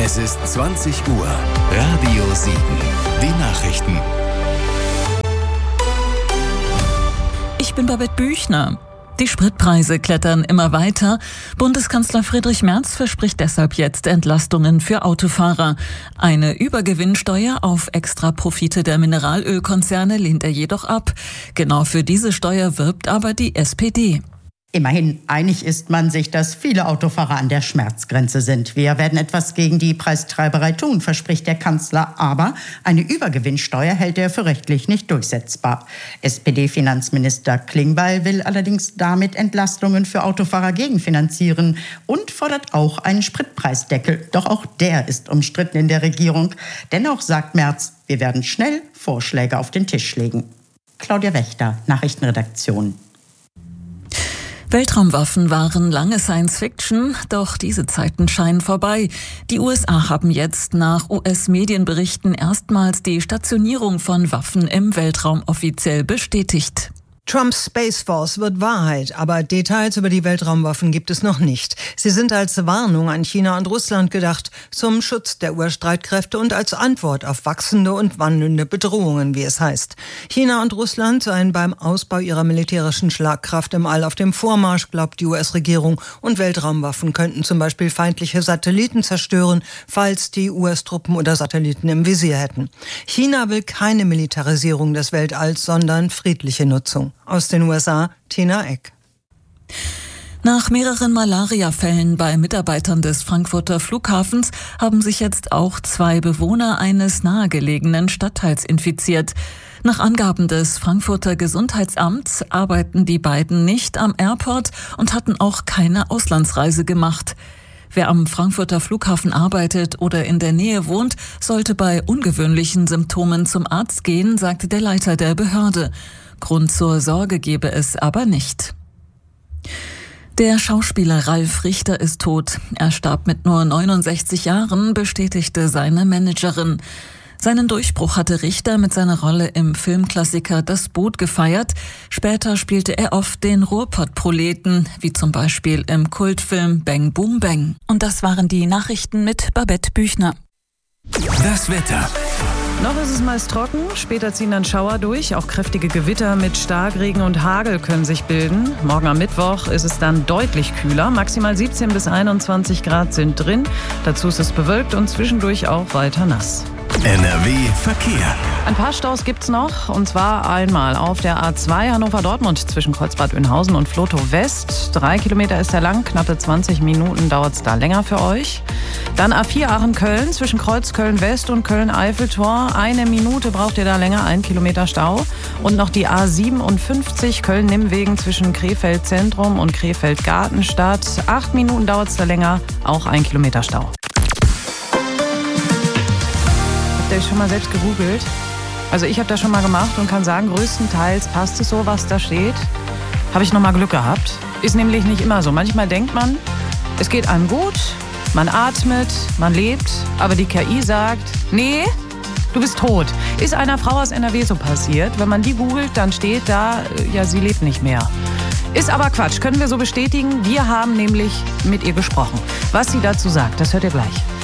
Es ist 20 Uhr. Radio 7. Die Nachrichten. Ich bin Babette Büchner. Die Spritpreise klettern immer weiter. Bundeskanzler Friedrich Merz verspricht deshalb jetzt Entlastungen für Autofahrer. Eine Übergewinnsteuer auf Extraprofite der Mineralölkonzerne lehnt er jedoch ab. Genau für diese Steuer wirbt aber die SPD. Immerhin einig ist man sich, dass viele Autofahrer an der Schmerzgrenze sind. Wir werden etwas gegen die Preistreiberei tun, verspricht der Kanzler. Aber eine Übergewinnsteuer hält er für rechtlich nicht durchsetzbar. SPD-Finanzminister Klingbeil will allerdings damit Entlastungen für Autofahrer gegenfinanzieren und fordert auch einen Spritpreisdeckel. Doch auch der ist umstritten in der Regierung. Dennoch sagt Merz, wir werden schnell Vorschläge auf den Tisch legen. Claudia Wächter, Nachrichtenredaktion. Weltraumwaffen waren lange Science-Fiction, doch diese Zeiten scheinen vorbei. Die USA haben jetzt nach US-Medienberichten erstmals die Stationierung von Waffen im Weltraum offiziell bestätigt. Trumps Space Force wird Wahrheit, aber Details über die Weltraumwaffen gibt es noch nicht. Sie sind als Warnung an China und Russland gedacht, zum Schutz der US-Streitkräfte und als Antwort auf wachsende und wandelnde Bedrohungen, wie es heißt. China und Russland seien beim Ausbau ihrer militärischen Schlagkraft im All auf dem Vormarsch, glaubt die US-Regierung, und Weltraumwaffen könnten zum Beispiel feindliche Satelliten zerstören, falls die US-Truppen oder Satelliten im Visier hätten. China will keine Militarisierung des Weltalls, sondern friedliche Nutzung. Aus den USA, Tina Eck. Nach mehreren Malaria-Fällen bei Mitarbeitern des Frankfurter Flughafens haben sich jetzt auch 2 Bewohner eines nahegelegenen Stadtteils infiziert. Nach Angaben des Frankfurter Gesundheitsamts arbeiten die beiden nicht am Airport und hatten auch keine Auslandsreise gemacht. Wer am Frankfurter Flughafen arbeitet oder in der Nähe wohnt, sollte bei ungewöhnlichen Symptomen zum Arzt gehen, sagte der Leiter der Behörde. Grund zur Sorge gebe es aber nicht. Der Schauspieler Ralf Richter ist tot. Er starb mit nur 69 Jahren, bestätigte seine Managerin. Seinen Durchbruch hatte Richter mit seiner Rolle im Filmklassiker Das Boot gefeiert. Später spielte er oft den Ruhrpott-Proleten, wie zum Beispiel im Kultfilm Bang Boom Bang. Und das waren die Nachrichten mit Babette Büchner. Das Wetter. Noch ist es meist trocken, später ziehen dann Schauer durch. Auch kräftige Gewitter mit Starkregen und Hagel können sich bilden. Morgen am Mittwoch ist es dann deutlich kühler. Maximal 17 bis 21 Grad sind drin. Dazu ist es bewölkt und zwischendurch auch weiter nass. NRW Verkehr. Ein paar Staus gibt's noch, und zwar einmal auf der A2 Hannover-Dortmund zwischen Kreuzbad Oeynhausen und Flotow West. 3 Kilometer ist er lang, knappe 20 Minuten dauert's da länger für euch. Dann A4 Aachen-Köln zwischen Kreuz Köln-West und Köln-Eiffeltor. 1 Minute braucht ihr da länger, 1 Kilometer Stau. Und noch die A57 Köln-Nimmwegen zwischen Krefeld-Zentrum und Krefeld-Gartenstadt. 8 Minuten dauert's da länger, auch 1 Kilometer Stau. Habt ihr schon mal selbst gegoogelt? Also ich habe das schon mal gemacht und kann sagen, größtenteils passt es so, was da steht. Habe ich noch mal Glück gehabt. Ist nämlich nicht immer so. Manchmal denkt man, es geht einem gut, man atmet, man lebt, aber die KI sagt, nee, du bist tot. Ist einer Frau aus NRW so passiert. Wenn man die googelt, dann steht da, ja, sie lebt nicht mehr. Ist aber Quatsch, können wir so bestätigen. Wir haben nämlich mit ihr gesprochen. Was sie dazu sagt, das hört ihr gleich.